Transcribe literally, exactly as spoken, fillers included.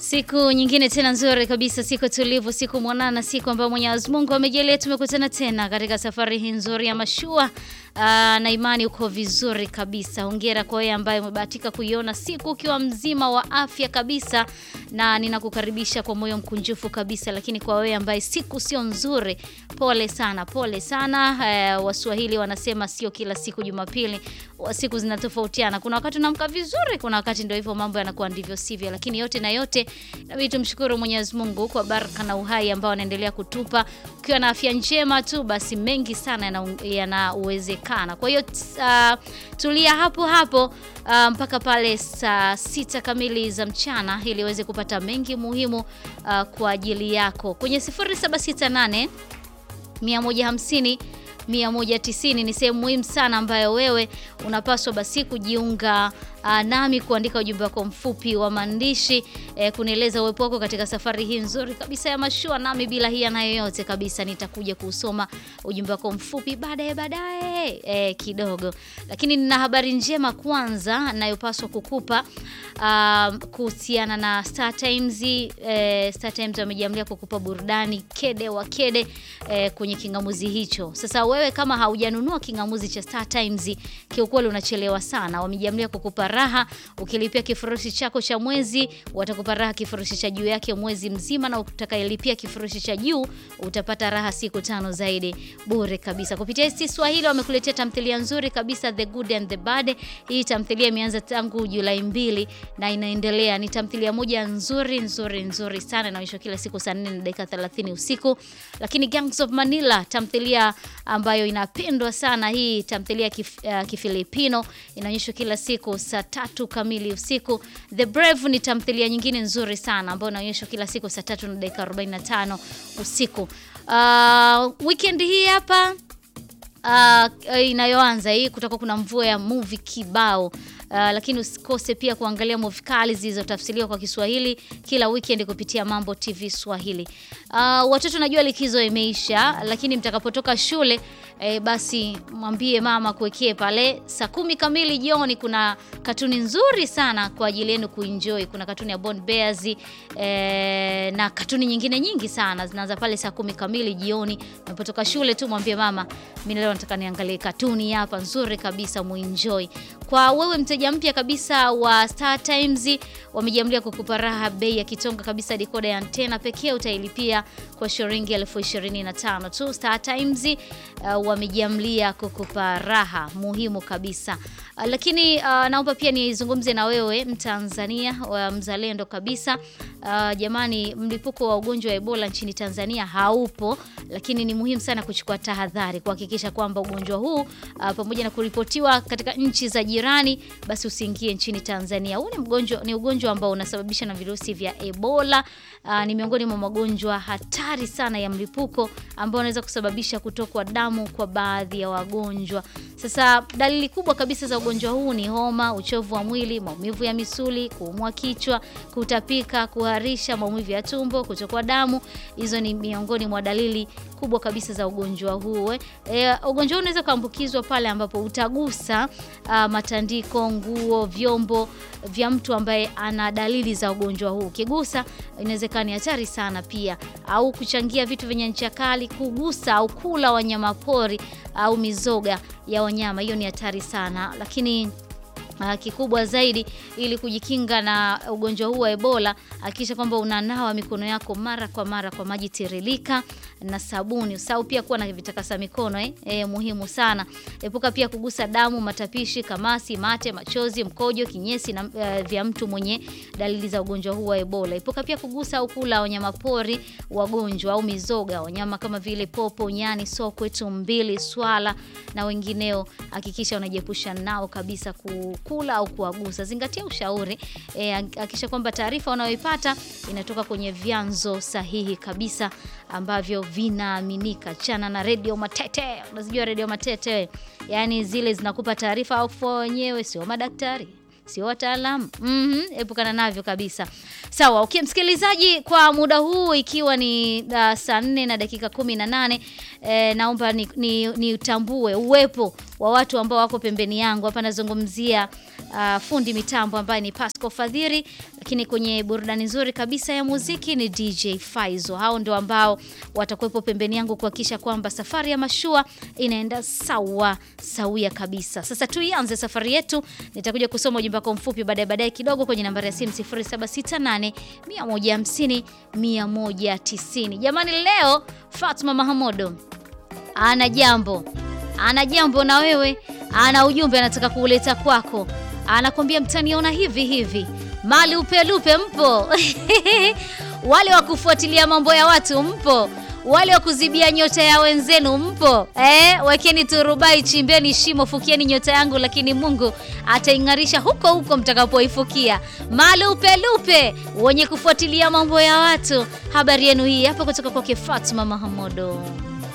Siku nyingine tena nzuri kabisa, siku tulivu, siku mwanana, siku ambayo Mwenyezi Mungu amejalia tumekutana tena katika safari hii nzuri ya mashua. Aa, na imani uko vizuri kabisa. Hongera kwa wewe ambaye umebahatika kuiona siku ukiwa mzima wa afya kabisa, na ninakukaribisha kwa moyo mkunjufu kabisa. Lakini kwa wewe ambaye siku sio nzuri, pole sana, pole sana. E, Waswahili wanasema sio kila siku Jumapili, siku zinatofautiana. Kuna wakati unamka vizuri, kuna wakati ndio hivyo mambo yanakuwa ndivyo sivyo. Lakini yote na yote inabidi tumshukuru Mwenyezi Mungu kwa baraka na uhai ambao anaendelea kutupa. Ukiwa na afya njema tu basi mengi sana yana uwezekana. Kwa hiyo uh, tulia hapo hapo uh, mpaka pale saa sita kamili za mchana ili uweze kupata mengi muhimu uh, kwa ajili yako. Kwenye sifuri saba sita nane mia moja hamsini mia moja tisini ni sehemu muhimu sana ambayo wewe unapaswa basi kujiunga uh, nami kuandika ujumbe wako mfupi wa maandishi eh, kunieleza uwepo wako katika safari hii nzuri kabisa ya mashua, nami bila hii na yoyote kabisa nitakuja kusoma ujumbe wako mfupi baadaye baadaye eh, kidogo. Lakini nina habari njema kwanza ninayopaswa kukupa uh, kuhusiana na Star Times. eh, Star Times wamejiamlia kukupa burudani kede wa kede eh, kwenye kingamuzi hicho. Sasa wewe kama haujanunua kingamuzi cha Star Times, kiukweli unachelewa sana. Wamejiamlia kukupa raha. Ukilipia kifurushi chako cha mwezi, watakupa raha kifurushi cha juu yake mwezi mzima, na utakayelipia kifurushi cha juu utapata raha siku tano zaidi bure kabisa. Kupitia S T Swahili wamekuletea tamthilia nzuri kabisa, The Good and the Bad. Hii tamthilia imeanza tangu Julai mbili na inaendelea. Ni tamthilia moja nzuri nzuri nzuri sana, inaonyeshwa kila siku saa nne na dakika thelathini usiku. Lakini Gangs of Manila, tamthilia ambayo inapendwa sana, hii tamthilia kif, uh, kifilipino, inaonyeshwa kila siku saa tatu kamili usiku. The Brave ni tamthilia nyingine nzuri sana ambayo inaonyeshwa kila siku saa tatu na dakika arobaini na tano usiku. Uh, weekend hii hapa uh, inayoanza hii kutakuwa kuna mvua ya movie kibao. Uh, lakini usikose pia kuangalia movie kali zilizotafsiriwa kwa Kiswahili kila weekend kupitia Mambo T V Swahili. Uh, watoto najua likizo imeisha, lakini mtakapotoka shule eh, basi mwambie mama kuwekee pale saa kumi kamili jioni kuna katuni nzuri sana kwa ajili yenu kuenjoy. Kuna katuni ya Bond Bears eh, na katuni nyingine nyingi sana zinaanza pale saa kumi kamili jioni. Unapotoka shule tu mwambie mama, mimi leo nataka niangalie katuni hapa nzuri kabisa, muenjoy. Kwa wewe mteja mpya kabisa wa Star Times, wamejiamlia kukupa raha bei ya kitonga kabisa. Decoder ya antena pekee utailipia kwa shilingi elfu ishirini na tano tu. Star Times uh, wamejiamlia kukupa raha muhimu kabisa. Uh, lakini uh, naomba pia nizungumze na wewe Mtanzania wa mzalendo kabisa. Uh, jamani, mlipuko wa ugonjwa wa Ebola nchini Tanzania haupo, lakini ni muhimu sana kuchukua tahadhari kuhakikisha kwamba ugonjwa huu uh, pamoja na kuripotiwa katika nchi za jirani, basi usiingie nchini Tanzania. Huu ni mgonjwa ni ugonjwa ambao unasababisha na virusi vya Ebola. Uh, ni miongoni mwa magonjwa hatari sana ya mlipuko ambao unaweza kusababisha kutokwa damu kwa baadhi ya wagonjwa. Sasa dalili kubwa kabisa za ugonjwa huu ni homa, uchovu wa mwili, maumivu ya misuli, kuumwa kichwa, kutapika, kuharisha, maumivu ya tumbo, kutokwa damu. Hizo ni miongoni mwa dalili kubwa kabisa za ugonjwa huu. E, ugonjwa huu unaweza kuambukizwa pale ambapo utagusa uh, matandiko, nguo, vyombo vya mtu ambaye ana dalili za ugonjwa huu. Ukigusa inawezekana ni hatari sana pia, au kuchangia vitu vyenye ncha kali, kugusa au kula wanyama pori au mizoga ya wanyama, hiyo ni hatari sana. Lakini Uh, kikubwa zaidi ili kujikinga na ugonjwa huu wa Ebola, hakikisha kwamba unanawa mikono yako mara kwa mara kwa maji tiririka na sabuni. Usahau pia kuwa na vitakasa mikono eh, eh muhimu sana. Epuka pia kugusa damu, matapishi, kamasi, mate, machozi, mkojo, kinyesi na uh, vya mtu mwenye dalili za ugonjwa huu wa Ebola. Epuka pia kugusa au kula wanyama pori wagonjwa au mizoga, wanyama kama vile popo, nyani, sokwe, tumbili, swala na wengineo. Hakikisha unajiepusha nao kabisa ku kula au kuagusa. Zingatia ushauri, hakikisha e, kwamba taarifa unayoipata inatoka kwenye vyanzo sahihi kabisa ambavyo vinaaminika. Chana na Radio Matete. Unajua Radio Matete, yani zile zinakupa taarifa au wenyewe, sio madaktari, sio wataalamu. Mhm, epukana navyo kabisa. Sawa, okay msikilizaji, kwa muda huu ikiwa ni uh, saa nne na dakika kumi na nane, eh, naomba ni, ni, ni utambue uwepo wa watu ambao wako pembeni yangu. Hapa nazungumzia uh, fundi mitambo ambaye ni Pasco Fadhiri, lakini kwenye burudani nzuri kabisa ya muziki ni D J Faizo. Hao ndio ambao watakuwepo pembeni yangu kuhakikisha kwamba safari ya mashua inaenda sawa sawia kabisa. Sasa tuianze safari yetu. Nitakuja kusoma ujumbe wako mfupi baadaye baadaye kidogo kwenye nambari ya simu sifuri saba sita nane mia moja hamsini mia moja tisini. Jamani, leo Fatma Mahamodo ana jambo. Ana jambo na wewe, ana ujumbe anataka kuuleta kwako. Anakuambia mtaniona hivi hivi. Mali upelupe mpo. Wale wa kufuatilia mambo ya watu mpo. Wale wa kuzibia nyota ya wenzenu mpo. Eh, wekeni turubai, chimbeni shimo, fukieni nyota yangu, lakini Mungu ataingarisha huko huko mtakapoifukia. Malupe lupe, wenye kufuatilia mambo ya watu. Habari yenu hii hapa kutoka kwa Fatma Mahamodo.